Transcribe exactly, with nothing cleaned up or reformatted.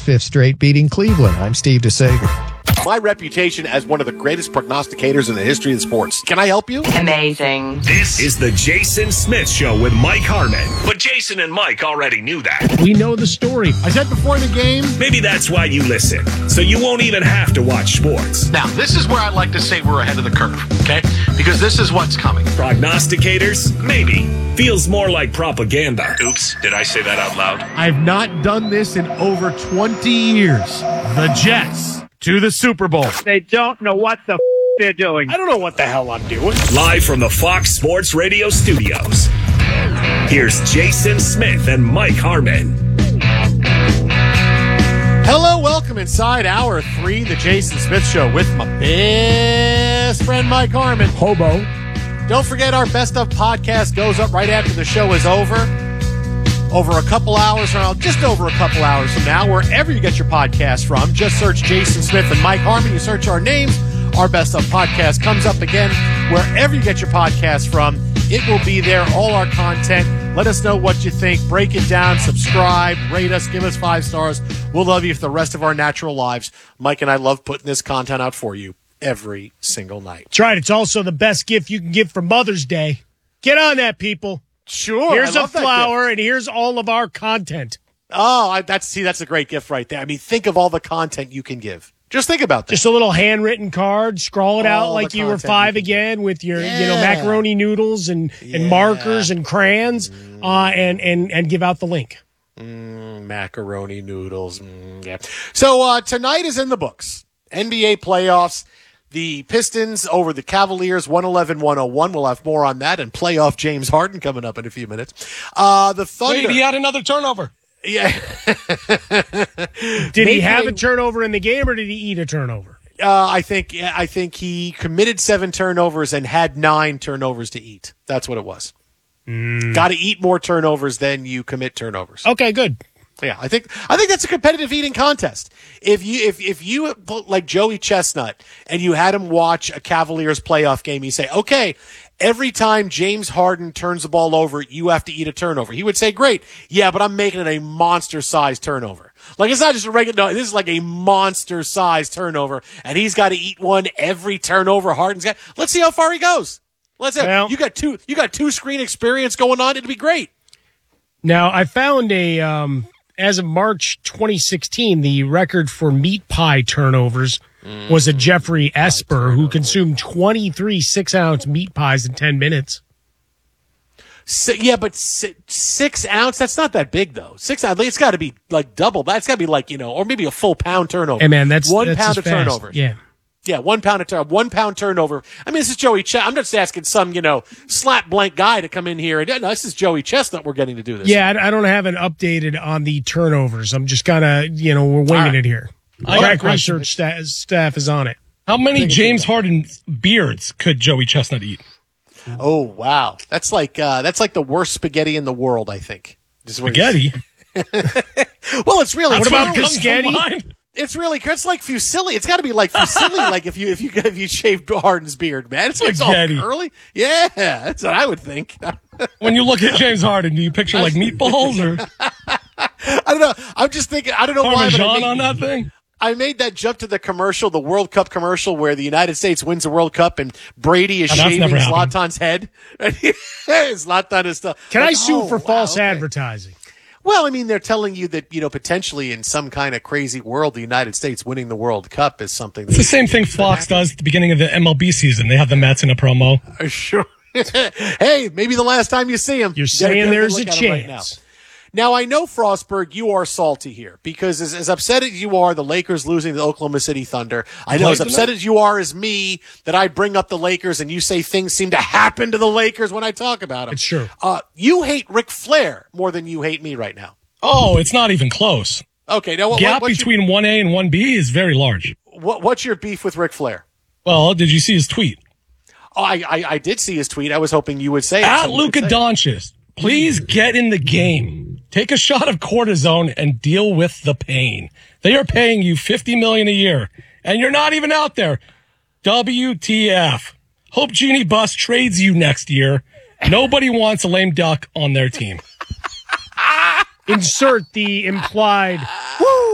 fifth straight beating Cleveland. I'm Steve DeSager. My reputation as one of the greatest prognosticators in the history of sports. Can I help you? Amazing. This is the Jason Smith Show with Mike Harmon. But Jason and Mike already knew that. We know the story. I said before the game. Maybe that's why you listen, so you won't even have to watch sports. Now, this is where I like to say we're ahead of the curve, okay? Because this is what's coming. Prognosticators? Maybe. Feels more like propaganda. Oops, did I say that out loud? I've not done this in over twenty years. The Jets to the Super Bowl. They don't know what the f- they're doing. I don't know what the hell I'm doing. Live from the Fox Sports Radio studios, here's Jason Smith and Mike Harmon. Hello, welcome inside hour three, the Jason Smith Show with my best friend Mike Harmon. Hobo. Don't forget our Best Of podcast goes up right after the show is over. Over a couple hours from now, just over a couple hours from now, wherever you get your podcast from, just search Jason Smith and Mike Harmon. You search our names, our Best Of podcast comes up again. Wherever you get your podcast from, it will be there, all our content. Let us know what you think. Break it down, subscribe, rate us, give us five stars. We'll love you for the rest of our natural lives. Mike and I love putting this content out for you every single night. That's right. It's also the best gift you can give for Mother's Day. Get on that, people. Sure. Here's a flower, gift. and here's all of our content. Oh, I, that's see, that's a great gift right there. I mean, think of all the content you can give. Just think about that. Just a little handwritten card, scrawl it out All like the you were content five you can- again with your, Yeah. you know, macaroni noodles and, Yeah. and markers and crayons, uh, and, and, and give out the link. Mm, macaroni noodles. Mm, yeah. So uh, tonight is in the books. N B A playoffs. The Pistons over the Cavaliers, one eleven one oh one. We'll have more on that, and playoff James Harden coming up in a few minutes. Uh, the Thunder. Wait, he had another turnover. Yeah. Did he have a turnover in the game, or did he eat a turnover? Uh, I think I think he committed seven turnovers and had nine turnovers to eat. That's what it was. Mm. Got to eat more turnovers than you commit turnovers. Okay, good. Yeah, I think I think that's a competitive eating contest. If you if if you like Joey Chestnut and you had him watch a Cavaliers playoff game, you say, okay, every time James Harden turns the ball over, you have to eat a turnover. He would say, great, yeah, but I'm making it a monster-sized turnover. Like, it's not just a regular, no, this is like a monster-sized turnover, and he's got to eat one every turnover Harden's got. Let's see how far he goes. Let's see. Well, you got two you got two screen experience going on. It'd be great. Now, I found a um as of March twenty sixteen, the record for meat pie turnovers mm, was a Jeffrey Esper, who consumed twenty-three six-ounce meat pies in ten minutes. So, yeah, but six, six ounce, that's not that big, though. Six ounce, it's got to be like double. That's got to be like, you know, or maybe a full pound turnover. Hey, man, that's one that's pound of fast. turnovers. Yeah. Yeah, one pound of turnover. One pound turnover. I mean, this is Joey Chestnut. I'm just asking some, you know, slap blank guy to come in here. And no, this is Joey Chestnut we're getting to do this. Yeah, I, I don't have it updated on the turnovers. I'm just kind of, you know, we're winging right. it here. I got a Crack question. research sta- staff is on it. How many James Harden beards could Joey Chestnut eat? Oh, wow. That's like uh, that's like the worst spaghetti in the world, I think. Spaghetti? Well, it's really What about it's- Cascadi? It's really it's like Fusilli. It's got to be like Fusilli, like if you if you if you shaved Harden's beard, man. It's, it's all Spaghetti. curly. Yeah, that's what I would think. When you look at James Harden, do you picture like meatballs or I don't know. I'm just thinking. I don't know why. but I Parmesan made- on that thing? I made that jump to the commercial, the World Cup commercial, where the United States wins the World Cup and Brady is Oh, that's shaving never happened. Zlatan's head. Zlatan is stuff. Can I Like, sue oh, for wow, false okay. advertising? Well, I mean, they're telling you that, you know, potentially in some kind of crazy world, the United States winning the World Cup is something. It's the same thing Fox does at the beginning of the M L B season. They have the Mets in a promo. Sure. Hey, maybe the last time you see him. You're saying there's a chance. Right now, I know, Frostberg, you are salty here because as, as upset as you are, the Lakers losing to the Oklahoma City Thunder, I know as upset as you are as me that I bring up the Lakers and you say things seem to happen to the Lakers when I talk about them. It's true. Uh, you hate Ric Flair more than you hate me right now. Oh, it's not even close. Okay, now what, Gap what, what's, between your, one A and one B is very large. what, what's your beef with Ric Flair? Well, did you see his tweet? Oh, I, I, I did see his tweet. I was hoping you would say it. At so you Luka could say it. Doncic, please get in the game. Take a shot of cortisone and deal with the pain. They are paying you fifty million dollars a year, and you're not even out there. W T F. Hope Jeannie Buss trades you next year. Nobody wants a lame duck on their team. Insert the implied, woo,